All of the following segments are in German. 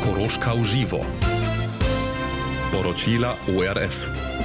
Koroška v živo. Poročila ORF.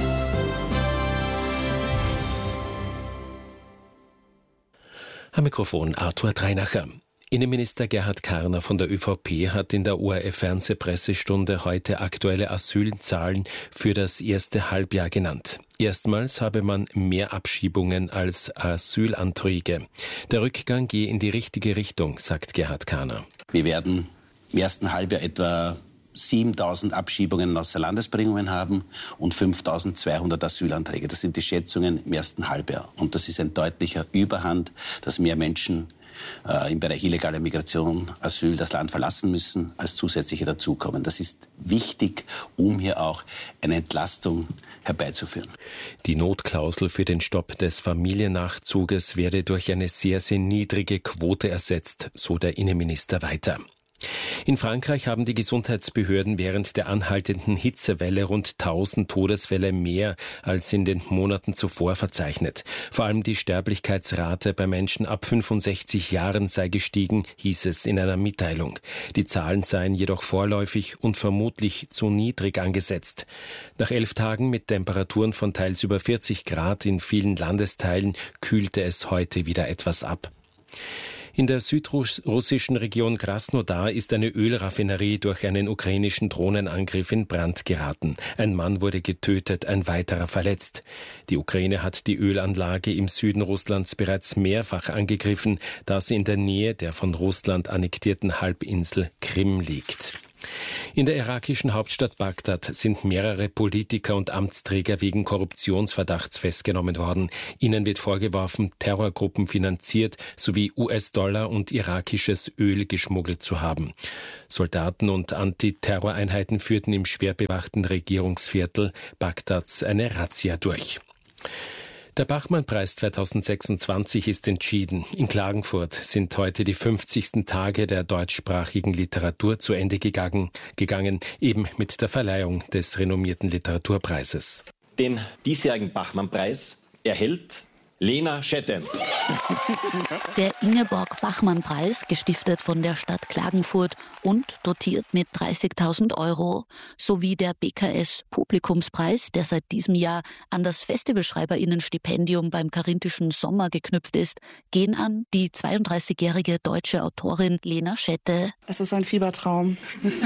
Am Mikrofon Arthur Dreinacher. Innenminister Gerhard Karner von der ÖVP hat in der ORF-Fernsehpressestunde heute aktuelle Asylzahlen für das erste Halbjahr genannt. Erstmals habe man mehr Abschiebungen als Asylanträge. Der Rückgang gehe in die richtige Richtung, sagt Gerhard Karner. Wir werden im ersten Halbjahr etwa 7.000 Abschiebungen außer Landesbringungen haben und 5.200 Asylanträge. Das sind die Schätzungen im ersten Halbjahr. Und das ist ein deutlicher Überhand, dass mehr Menschen im Bereich illegaler Migration, Asyl das Land verlassen müssen, als zusätzliche dazukommen. Das ist wichtig, um hier auch eine Entlastung herbeizuführen. Die Notklausel für den Stopp des Familiennachzuges werde durch eine sehr, sehr niedrige Quote ersetzt, so der Innenminister weiter. In Frankreich haben die Gesundheitsbehörden während der anhaltenden Hitzewelle rund 1000 Todesfälle mehr als in den Monaten zuvor verzeichnet. Vor allem die Sterblichkeitsrate bei Menschen ab 65 Jahren sei gestiegen, hieß es in einer Mitteilung. Die Zahlen seien jedoch vorläufig und vermutlich zu niedrig angesetzt. Nach 11 Tagen mit Temperaturen von teils über 40 Grad in vielen Landesteilen kühlte es heute wieder etwas ab. In der südrussischen Region Krasnodar ist eine Ölraffinerie durch einen ukrainischen Drohnenangriff in Brand geraten. Ein Mann wurde getötet, ein weiterer verletzt. Die Ukraine hat die Ölanlage im Süden Russlands bereits mehrfach angegriffen, da sie in der Nähe der von Russland annektierten Halbinsel Krim liegt. In der irakischen Hauptstadt Bagdad sind mehrere Politiker und Amtsträger wegen Korruptionsverdachts festgenommen worden. Ihnen wird vorgeworfen, Terrorgruppen finanziert sowie US-Dollar und irakisches Öl geschmuggelt zu haben. Soldaten und Antiterroreinheiten führten im schwer bewachten Regierungsviertel Bagdads eine Razzia durch. Der Bachmann-Preis 2026 ist entschieden. In Klagenfurt sind heute die 50. Tage der deutschsprachigen Literatur zu Ende gegangen, eben mit der Verleihung des renommierten Literaturpreises. Den diesjährigen Bachmann-Preis erhält Lena Schetten. Der Ingeborg-Bachmann-Preis, gestiftet von der Stadt Klagenfurt und dotiert mit 30.000 €, sowie der BKS-Publikumspreis, der seit diesem Jahr an das Festivalschreiberinnenstipendium beim Carinthischen Sommer geknüpft ist, gehen an die 32-jährige deutsche Autorin Lena Schette. Es ist ein Fiebertraum.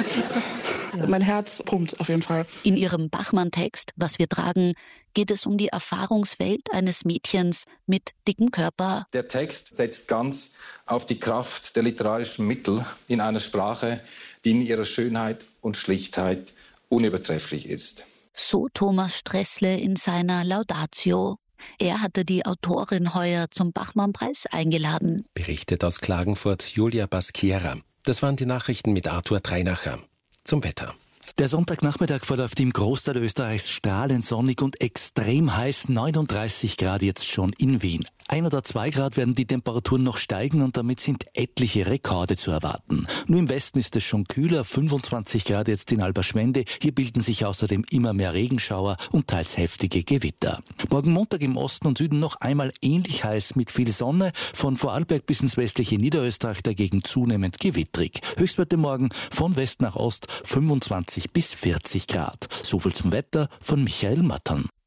Mein Herz pumpt auf jeden Fall. In ihrem Bachmann-Text »Was wir tragen« geht es um die Erfahrungswelt eines Mädchens mit dickem Körper. Der Text setzt ganz auf die Kraft der literarischen Mittel in einer Sprache, die in ihrer Schönheit und Schlichtheit unübertrefflich ist. So Thomas Stressle in seiner Laudatio. Er hatte die Autorin heuer zum Bachmann-Preis eingeladen. Berichtet aus Klagenfurt Julia Baschiera. Das waren die Nachrichten mit Arthur Dreinacher. Zum Wetter. Der Sonntagnachmittag verläuft im Großteil Österreichs strahlend sonnig und extrem heiß, 39 Grad jetzt schon in Wien. 1 oder 2 Grad werden die Temperaturen noch steigen und damit sind etliche Rekorde zu erwarten. Nur im Westen ist es schon kühler, 25 Grad jetzt in Alberschwende. Hier bilden sich außerdem immer mehr Regenschauer und teils heftige Gewitter. Morgen Montag im Osten und Süden noch einmal ähnlich heiß mit viel Sonne. Von Vorarlberg bis ins westliche Niederösterreich dagegen zunehmend gewittrig. Höchstwerte morgen von West nach Ost 25 bis 40 Grad. Soviel zum Wetter von Michael Mattern.